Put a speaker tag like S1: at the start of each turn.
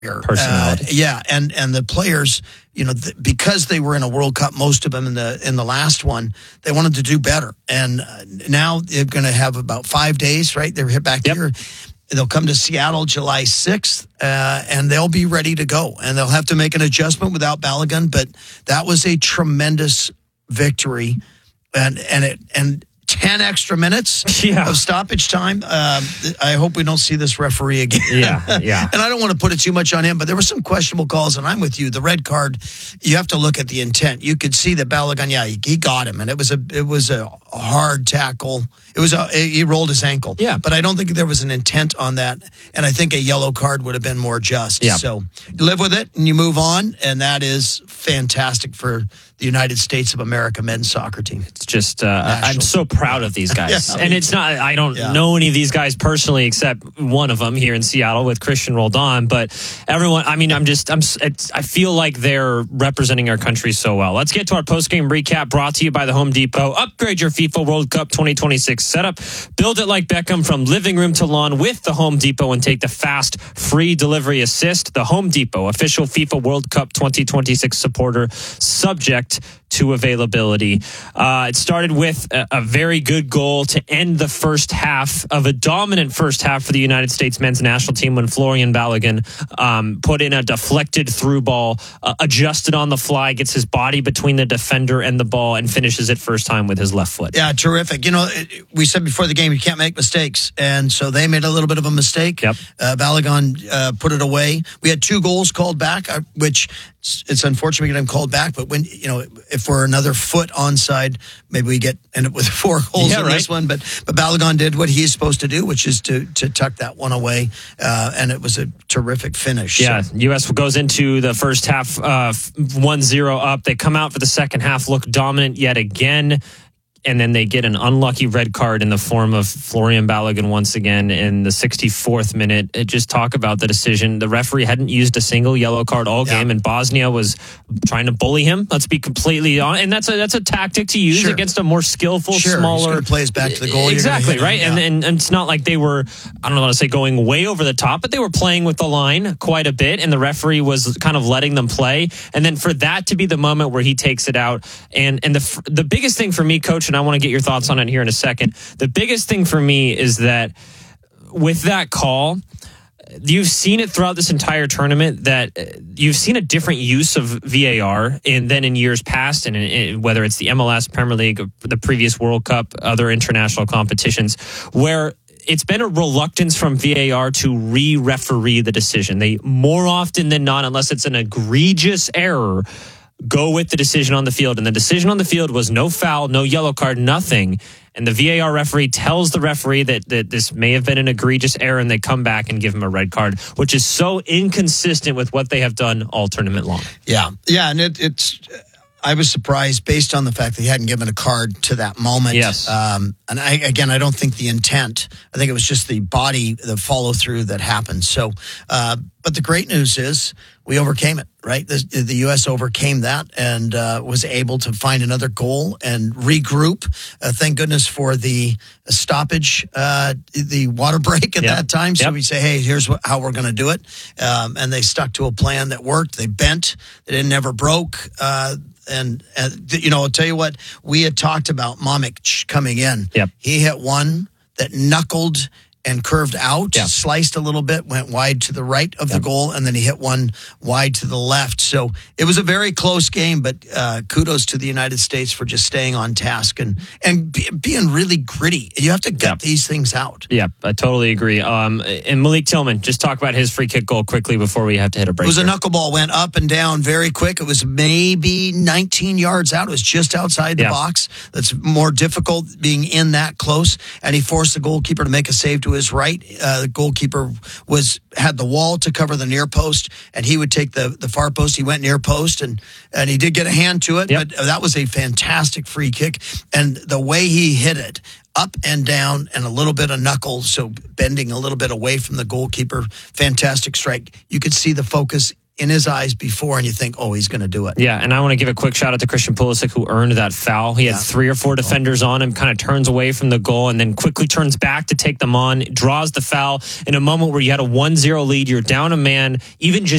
S1: Personality.
S2: And the players, because they were in a World Cup, most of them in the last one, they wanted to do better. And now they're going to have about 5 days, right? They're hit back here. They'll come to Seattle July 6th, and they'll be ready to go. And they'll have to make an adjustment without Balogun, but that was a tremendous victory. And 10 extra minutes of stoppage time. I hope we don't see this referee again.
S1: Yeah.
S2: And I don't want to put it too much on him, but there were some questionable calls, and I'm with you. The red card, you have to look at the intent. You could see that Balogun, he got him, and it was a hard tackle. He rolled his ankle.
S1: Yeah.
S2: But I don't think there was an intent on that, and I think a yellow card would have been more just.
S1: Yeah.
S2: So you live with it, and you move on, and that is fantastic for the United States of America men's soccer team.
S1: It's just, I'm so proud of these guys. And it's not, I don't know any of these guys personally except one of them here in Seattle with Christian Roldan, but everyone, I feel like they're representing our country so well. Let's get to our post-game recap brought to you by the Home Depot. Upgrade your FIFA World Cup 2026 setup. Build it like Beckham from living room to lawn with the Home Depot and take the fast, free delivery assist. The Home Depot, official FIFA World Cup 2026 supporter, subject to availability. It started with a very good goal to end the first half of a dominant first half for the United States men's national team when Florian Balogun put in a deflected through ball, adjusted on the fly, gets his body between the defender and the ball, and finishes it first time with his left foot.
S2: Yeah, terrific. We said before the game you can't make mistakes, and so they made a little bit of a mistake.
S1: Yep.
S2: Balogun put it away. We had 2 goals called back, which it's unfortunate we get them called back, but when if we're another foot onside, maybe we end up with 4 goals in this one. But Balogun did what he's supposed to do, which is to tuck that one away, and it was a terrific finish.
S1: Yeah, so. U.S. goes into the first half 1-0 up. They come out for the second half, look dominant yet again. And then they get an unlucky red card in the form of Florian Balogun once again in the 64th minute. Just talk about the decision. The referee hadn't used a single yellow card all game, and Bosnia was trying to bully him. Let's be completely honest. And that's a tactic to use against a more skillful, smaller.
S2: He's plays back to the goal.
S1: Exactly, right? And it's not like they were, I don't want to say going way over the top, but they were playing with the line quite a bit, and the referee was kind of letting them play. And then for that to be the moment where he takes it out. And the biggest thing for me, Coach, and I want to get your thoughts on it here in a second. The biggest thing for me is that with that call, you've seen it throughout this entire tournament that you've seen a different use of VAR than in years past, and whether it's the MLS, Premier League, the previous World Cup, other international competitions, where it's been a reluctance from VAR to re-referee the decision. They more often than not, unless it's an egregious error, go with the decision on the field. And the decision on the field was no foul, no yellow card, nothing. And the VAR referee tells the referee that this may have been an egregious error, and they come back and give him a red card, which is so inconsistent with what they have done all tournament long.
S2: Yeah, and it's... I was surprised based on the fact that he hadn't given a card to that moment.
S1: Yes.
S2: And I don't think the intent. I think it was just the follow through that happened. So, but the great news is we overcame it, right? The U.S. overcame that and was able to find another goal and regroup. Thank goodness for the stoppage, the water break at that time. So we say, hey, here's how we're going to do it. And they stuck to a plan that worked. They bent. It never broke. And I'll tell you what, we had talked about Mamic coming in.
S1: Yep.
S2: He hit one that knuckled and curved out, sliced a little bit, went wide to the right of the goal, and then he hit one wide to the left. So it was a very close game, but kudos to the United States for just staying on task and being really gritty. You have to gut these things out.
S1: Yeah, I totally agree. And Malik Tillman, just talk about his free kick goal quickly before we have to hit a break.
S2: It was a knuckleball, went up and down very quick. It was maybe 19 yards out. It was just outside the box. That's more difficult being in that close. And he forced the goalkeeper to make a save to his right. The goalkeeper had the wall to cover the near post, and he would take the far post. He went near post, and he did get a hand to it, but that was a fantastic free kick. And the way he hit it, up and down, and a little bit of knuckle, so bending a little bit away from the goalkeeper, fantastic strike. You could see the focus in his eyes before, and you think, oh, he's going to do it.
S1: Yeah, and I want to give a quick shout out to Christian Pulisic, who earned that foul. He had 3 or 4 defenders on him, kind of turns away from the goal, and then quickly turns back to take them on, draws the foul in a moment where you had a 1-0 lead, you're down a man, even just